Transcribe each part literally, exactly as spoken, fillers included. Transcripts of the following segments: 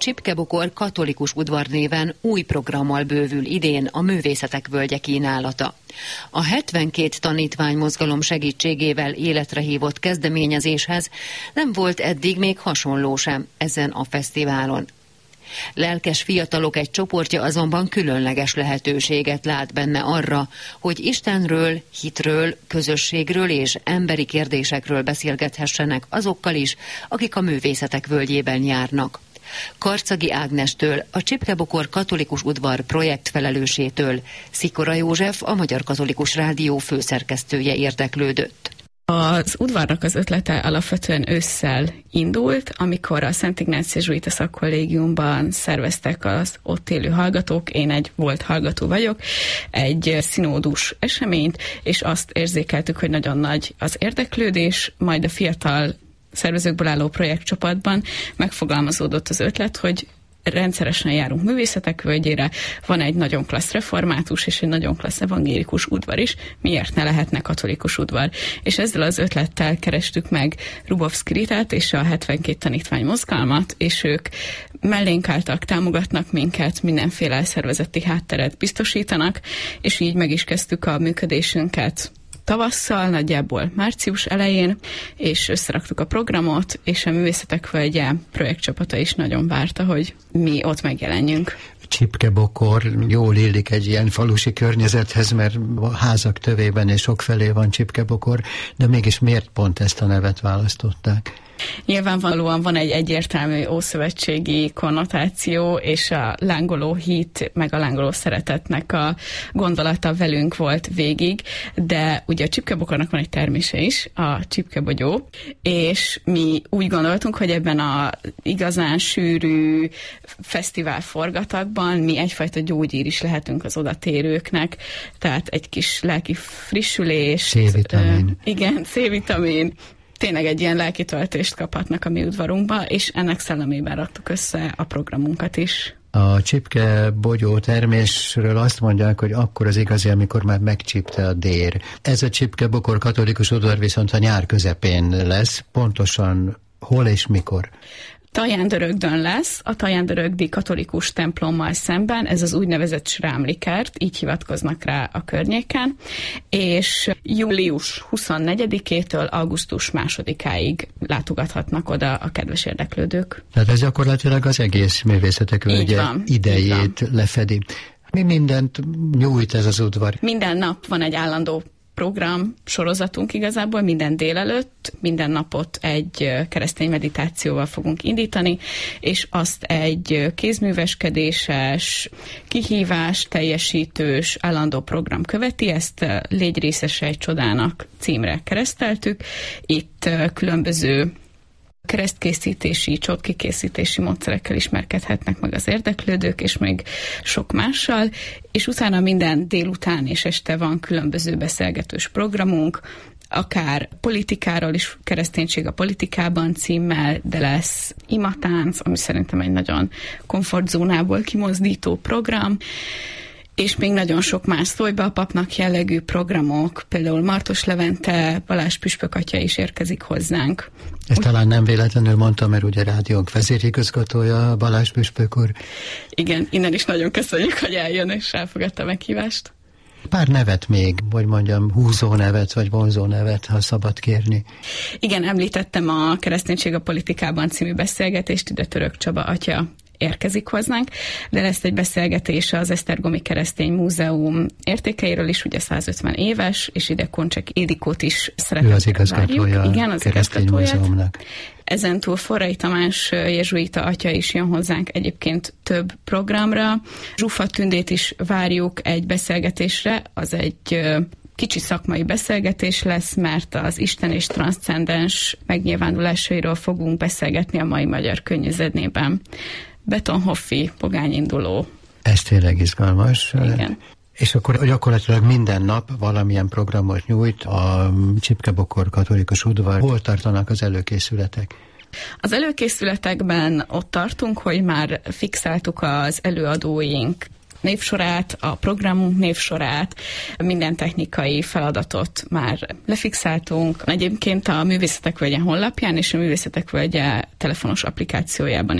Csipke-Bokor katolikus udvar néven új programmal bővül idén a Művészetek Völgye kínálata. A hetvenkét tanítvány mozgalom segítségével életre hívott kezdeményezéshez nem volt eddig még hasonló sem ezen a fesztiválon. Lelkes fiatalok egy csoportja azonban különleges lehetőséget lát benne arra, hogy Istenről, hitről, közösségről és emberi kérdésekről beszélgethessenek azokkal is, akik a Művészetek Völgyében járnak. Karczagi Ágnestől, a Csipke-Bokor katolikus udvar projektfelelősétől Szikora József, a Magyar Katolikus Rádió főszerkesztője érdeklődött. Az udvarnak az ötlete alapvetően ősszel indult, amikor a Szent Ignáce Jezsuita Szakkollégiumban szerveztek az ott élő hallgatók, én egy volt hallgató vagyok, egy szinódus eseményt, és azt érzékeltük, hogy nagyon nagy az érdeklődés, majd a fiatal szervezőkből álló projektcsapatban megfogalmazódott az ötlet, hogy rendszeresen járunk Művészetek Völgyére, van egy nagyon klassz református és egy nagyon klassz evangélikus udvar is, miért ne lehetne katolikus udvar? És ezzel az ötlettel kerestük meg Rubovszki Ritát és a hetvenkét tanítvány mozgalmat, és ők mellénk álltak, támogatnak minket, mindenféle szervezeti hátteret biztosítanak, és így meg is kezdtük a működésünket tavasszal, nagyjából március elején, és összeraktuk a programot, és a Művészetek Völgye projektcsapata is nagyon várta, hogy mi ott megjelenjünk. Csipke-Bokor jól illik egy ilyen falusi környezethez, mert a házak tövében és sokfelé van Csipke-Bokor, de mégis miért pont ezt a nevet választották? Nyilvánvalóan van egy egyértelmű ószövetségi konnotáció, és a lángoló hit, meg a lángoló szeretetnek a gondolata velünk volt végig, de ugye a Csipke-Bokornak van egy termése is, a csipkebogyó, és mi úgy gondoltunk, hogy ebben a igazán sűrű fesztivál forgatagban mi egyfajta gyógyír is lehetünk az odatérőknek, tehát egy kis lelki frissülés. C-vitamin. Uh, igen, C-vitamin. Tényleg egy ilyen lelki töltést kaphatnak a mi udvarunkba, és ennek szellemében raktuk össze a programunkat is. A csipke-bogyó termésről azt mondják, hogy akkor az igazi, amikor már megcsípte a dér. Ez a Csipke-Bokor katolikus udvar viszont a nyár közepén lesz, pontosan hol és mikor? Taján-Dörögdön lesz, a Taján-Dörögdi katolikus templommal szemben, ez az úgynevezett Srámlikert, így hivatkoznak rá a környéken, és július huszonnegyedikétől augusztus másodikáig látogathatnak oda a kedves érdeklődők. Tehát ez gyakorlatilag az egész Művészetek Völgye idejét lefedi. Mi mindent nyújt ez az udvar? Minden nap van egy állandó program, sorozatunk igazából, minden délelőtt, minden napot egy keresztény meditációval fogunk indítani, és azt egy kézműveskedéses, kihívás teljesítős állandó program követi, ezt Légy részese egy csodának címre kereszteltük. Itt különböző keresztkészítési, csótkikészítési módszerekkel ismerkedhetnek meg az érdeklődők, és még sok mással, és utána minden délután és este van különböző beszélgetős programunk, akár politikáról is, kereszténység a politikában címmel, de lesz imatánc, ami szerintem egy nagyon komfortzónából kimozdító program, és még nagyon sok más Szólj be a papnak jellegű programok, például Martos Levente, Balázs püspök atya is érkezik hozzánk. Ezt talán nem véletlenül mondtam, mert ugye rádiónk vezérigazgatója Balázs püspök úr. Igen, innen is nagyon köszönjük, hogy eljön és elfogadta a meghívást. Pár nevet még, vagy mondjam, húzó nevet, vagy vonzó nevet, ha szabad kérni. Igen, említettem a Kereszténység a politikában című beszélgetést, ide Török Csaba atya érkezik hozzánk, de lesz egy beszélgetés az Esztergomi Keresztény Múzeum értékeiről is, ugye százötven éves, és ide Koncsek Édikót is szeretettel Ő az igazgatója Igen, az a Keresztény Múzeumnak. Ezentúl Forrai Tamás jezsuita atya is jön hozzánk egyébként több programra. Zsufa Tündét is várjuk egy beszélgetésre, az egy kicsi szakmai beszélgetés lesz, mert az Isten és transzcendens megnyilvánulásairól fogunk beszélgetni a mai magyar könnyűzenében. Betonhoffi, pogányinduló. Ez tényleg izgalmas. Igen. És akkor gyakorlatilag minden nap valamilyen programot nyújt a Csipke-Bokor katolikus udvar. Hol tartanak az előkészületek? Az előkészületekben ott tartunk, hogy már fixáltuk az előadóink névsorát, a programunk névsorát, minden technikai feladatot már lefixáltunk. Egyébként a Művészetek Völgye honlapján és a Művészetek Völgye telefonos applikációjában is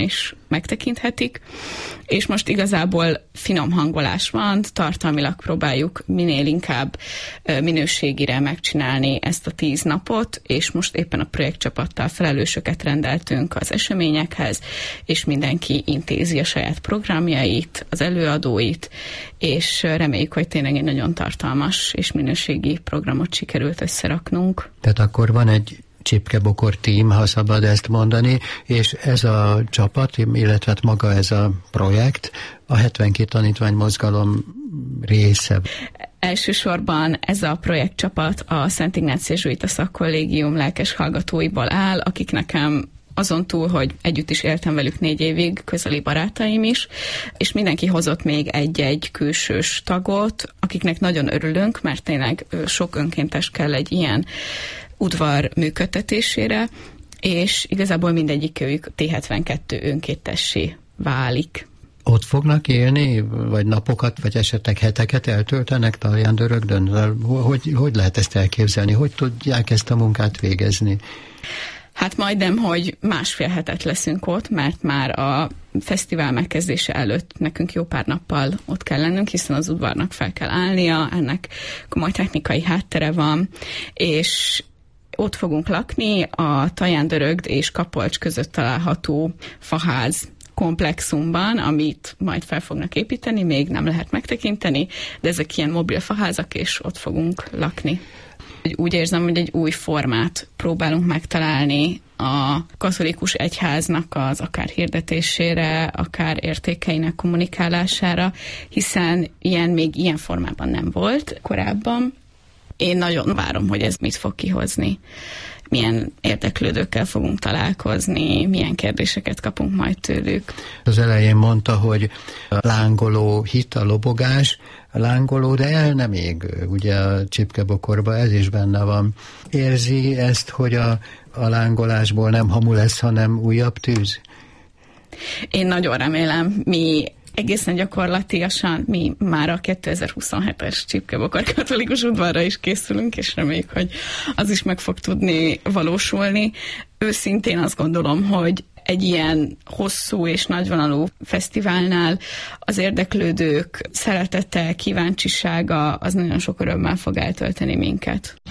megtekinthetik, és most igazából finom hangolás van, tartalmilag próbáljuk minél inkább minőségire megcsinálni ezt a tíz napot, és most éppen a projektcsapattal felelősöket rendeltünk az eseményekhez, és mindenki intézi a saját programjait, az előadóit, és reméljük, hogy tényleg egy nagyon tartalmas és minőségi programot sikerült összeraknunk. Tehát akkor van egy Csipke-Bokor tím, ha szabad ezt mondani, és ez a csapat, illetve maga ez a projekt a hetvenkét tanítvány mozgalom része. Elsősorban ez a projektcsapat a Szent Ignáce Jezsuita Szakkollégium lelkes hallgatóiból áll, akik nekem azon túl, hogy együtt is éltem velük négy évig, közeli barátaim is, és mindenki hozott még egy-egy külsős tagot, akiknek nagyon örülünk, mert tényleg sok önkéntes kell egy ilyen udvar működtetésére, és igazából mindegyikőjük té hetvenkettő önkéntessé válik. Ott fognak élni, vagy napokat, vagy esetleg heteket eltöltenek Taljándörögdön? Hogy, hogy lehet ezt elképzelni? Hogy tudják ezt a munkát végezni? Hát majdnem, hogy másfél hetet leszünk ott, mert már a fesztivál megkezdése előtt nekünk jó pár nappal ott kell lennünk, hiszen az udvarnak fel kell állnia, ennek komoly technikai háttere van, és ott fogunk lakni a Taljándörögd és Kapolcs között található faház komplexumban, amit majd fel fognak építeni, még nem lehet megtekinteni, de ezek ilyen mobil faházak, és ott fogunk lakni. Úgy érzem, hogy egy új formát próbálunk megtalálni a katolikus egyháznak az akár hirdetésére, akár értékeinek kommunikálására, hiszen ilyen még ilyen formában nem volt korábban. Én nagyon várom, hogy ez mit fog kihozni. Milyen érdeklődőkkel fogunk találkozni, milyen kérdéseket kapunk majd tőlük. Az elején mondta, hogy a lángoló hit, a lobogás, a lángoló, de el nem ég. Ugye a Csipke-Bokorban ez is benne van. Érzi ezt, hogy a, a lángolásból nem hamu lesz, hanem újabb tűz? Én nagyon remélem. Mi egészen gyakorlatilag mi már a kétezer-huszonhetes Csipke-Bokor katolikus udvarra is készülünk, és reméljük, hogy az is meg fog tudni valósulni. Őszintén azt gondolom, hogy egy ilyen hosszú és nagyvonalú fesztiválnál az érdeklődők szeretete, kíváncsisága az nagyon sok örömmel fog eltölteni minket.